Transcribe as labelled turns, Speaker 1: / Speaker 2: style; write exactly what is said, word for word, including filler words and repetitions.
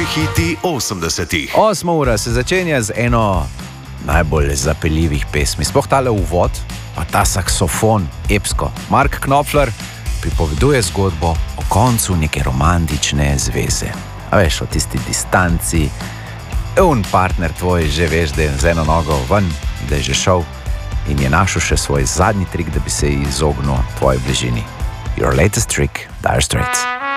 Speaker 1: Največji hiti osemdesetih.
Speaker 2: Osma ura se začenja z eno najbolj zapeljivih pesmi. Sploh tale uvod, pa ta saksofon, epsko. Mark Knopfler pripoveduje zgodbo o koncu neke romantične zveze. A veš, o tisti distanci, un partner tvoj že veš, da je z eno nogo ven, da je že šel in je našel še svoj zadnji trik, da bi se izognil tvoji bližini. Your latest trick, Dire Straits.